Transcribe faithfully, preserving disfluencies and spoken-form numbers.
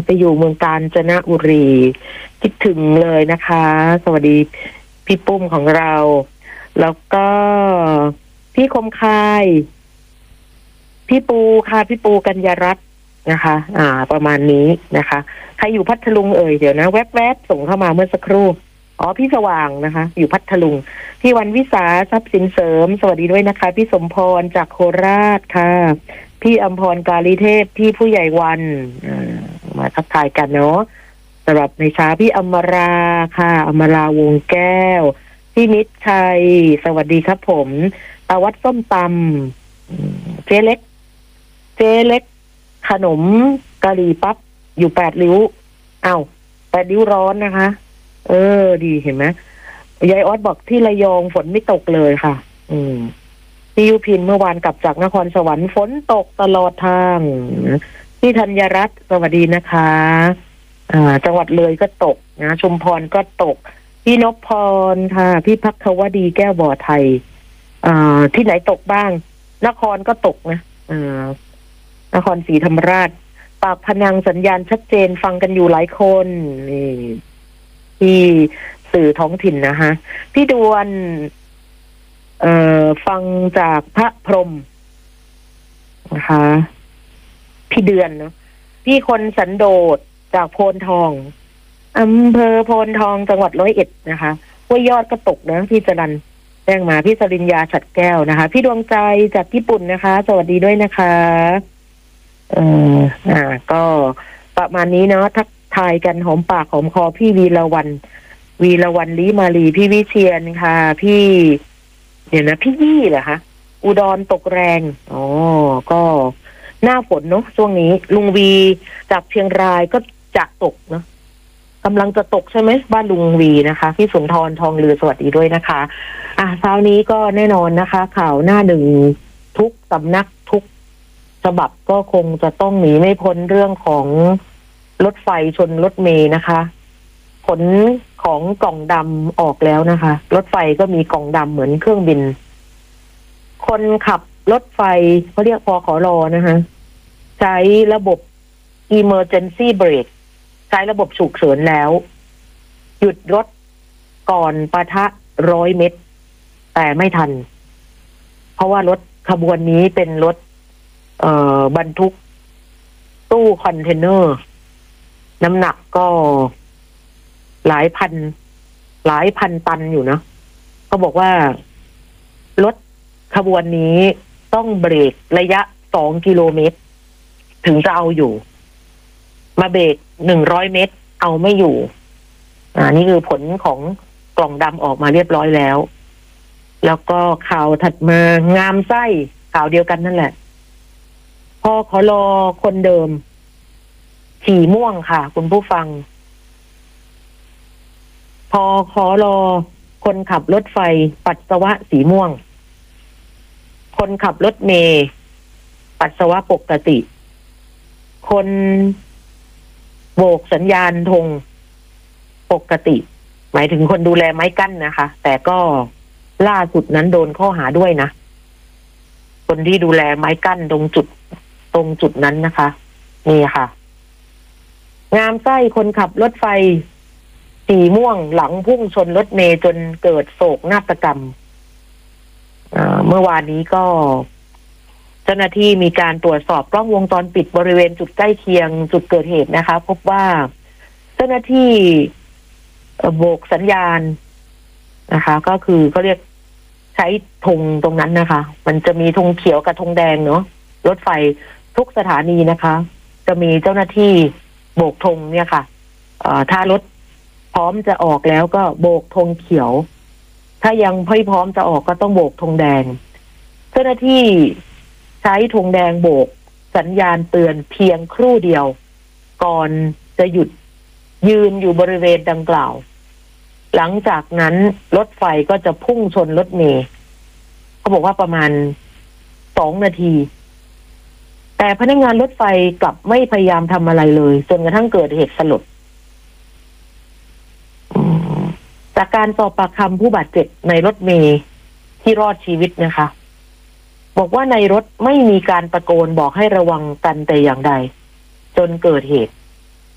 ไปอยู่เมืองกาญจนบุรีคิดถึงเลยนะคะ สวัสดีพี่ปุ้มของเรา แล้วก็พี่คมคายพี่ปูค่ะพี่ปูกัญญารัตน์นะคะ อ่า ประมาณนี้นะคะใครอยู่พัทลุงเอ่ยเดี๋ยวนะแวบๆส่งเข้ามาเมื่อสักครู่อ๋อพี่สว่างนะคะอยู่พัทลุงพี่วันวิสาทรัพย์สินเสริมสวัสดีด้วยนะคะพี่สมพรจากโคราชค่ะพี่อมพรกาลิเทพพี่ผู้ใหญ่วันมาทักทายกันเนาะสำหรับในเช้าพี่อมราค่ะอมราวงแก้วพี่นิดชัยสวัสดีครับผมตาวัดส้มตำเจ๊เล็กเจ๊เล็กขนมกะหรี่ปั๊บอยู่แปดริ้วอ้าวแปดริ้วร้อนนะคะเออดีเห็นไหมยายออสบอกที่ระยองฝนไม่ตกเลยค่ะอืมพี่ยุพินเมื่อวานกลับจากนครสวรรค์ฝนตกตลอดทางพี่ธัญรัตน์สวัสดีนะคะอ่าจังหวัดเลยก็ตกนะชุมพรก็ตกพี่นพพรค่ะพี่พักควดีแก้วบ่อไทยอ่าที่ไหนตกบ้างนครก็ตกนะอ่านครศรีธรรมราชปากพนังสัญญาณชัดเจนฟังกันอยู่หลายคนนี่ที่สื่อท้องถิ่นนะคะพี่ดวนเอ่อฟังจากพระพรหมนะคะพี่เดือนเนาะพี่คนสันโดษจากโพนทองอำเภอโพนทองจังหวัดร้อยเอ็ดนะคะห้วยยอดก็ตกนะพี่จรัญแจ้งมาพี่สริญญาฉัดแก้วนะคะพี่ดวงใจจากญี่ปุ่นนะคะสวัสดีด้วยนะคะเอ่ออ่าก็ประมาณนี้เนาะทักทายกันหอมปากหอมคอพี่วีระวันวีระวันลีมาลีพี่วิเชียนค่ะพี่เดี๋ยวนะพี่ยี่เหรอคะอุดรตกแรงอ๋อก็หน้าฝนเนาะช่วงนี้ลุงวีจากเชียงรายก็จะตกเนาะกำลังจะตกใช่ไหมบ้านลุงวีนะคะพี่สุนทรทองลือสวัสดีด้วยนะคะอ่ะเช้านี้ก็แน่นอนนะคะข่าวหน้าหนึ่งทุกสำนักทุกฉบับก็คงจะต้องหนีไม่พ้นเรื่องของรถไฟชนรถเมล์นะคะผลของกล่องดำออกแล้วนะคะรถไฟก็มีกล่องดำเหมือนเครื่องบินคนขับรถไฟเขาเรียกพขรนะคะใช้ระบบ emergency brake ใช้ระบบฉุกเฉินแล้วหยุดรถก่อนปะทะร้อยเมตรแต่ไม่ทันเพราะว่ารถขบวนนี้เป็นรถเอ่อบรรทุกตู้คอนเทนเนอร์น้ำหนักก็หลายพันหลายพันตันอยู่นะเขาบอกว่ารถขบวนนี้ต้องเบรกระยะสองกิโลเมตรถึงจะเอาอยู่มาเบรกหนึ่งร้อยเมตรเอาไม่อยู่อ่านี่คือผลของกล่องดำออกมาเรียบร้อยแล้วแล้วก็ข่าวถัดมางามไส้ข่าวเดียวกันนั่นแหละพอขอรอคนเดิมสีม่วงค่ะคุณผู้ฟังพอขอรอคนขับรถไฟปัสสาวะสีม่วงคนขับรถเมล์ปัสสาวะปกติคนโบกสัญญาณธงปกติหมายถึงคนดูแลไม้กั้นนะคะแต่ก็ล่าสุดนั้นโดนข้อหาด้วยนะคนที่ดูแลไม้กั้นตรงจุดตรงจุดนั้นนะคะนี่ค่ะงามไส้คนขับรถไฟสีม่วงหลังพุ่งชนรถเมล์จนเกิดโศกนาฏกรรมเมื่อวานนี้ก็เจ้าหน้าที่มีการตรวจสอบกล้องวงจรปิดบริเวณจุดใกล้เคียงจุดเกิดเหตุนะคะพบว่าเจ้าหน้าที่โบกสัญญาณนะคะก็คือเขาเรียกใช้ธงตรงนั้นนะคะมันจะมีธงเขียวกับธงแดงเนาะรถไฟทุกสถานีนะคะจะมีเจ้าหน้าที่โบกธงเนี่ยค่ะถ้ารถพร้อมจะออกแล้วก็โบกธงเขียวถ้ายังไม่พร้อมจะออกก็ต้องโบกธงแดงเจ้าหน้าที่ใช้ธงแดงโบกสัญญาณเตือนเพียงครู่เดียวก่อนจะหยุดยืนอยู่บริเวณดังกล่าวหลังจากนั้นรถไฟก็จะพุ่งชนรถเมล์เขาบอกว่าประมาณสองนาทีแต่พนักงานรถไฟกลับไม่พยายามทำอะไรเลยจนกระทั่งเกิดเหตุสลดจากการสอบปากคำผู้บาดเจ็บในรถเมล์ที่รอดชีวิตนะคะบอกว่าในรถไม่มีการตะโกนบอกให้ระวังกันแต่อย่างใดจนเกิดเหตุ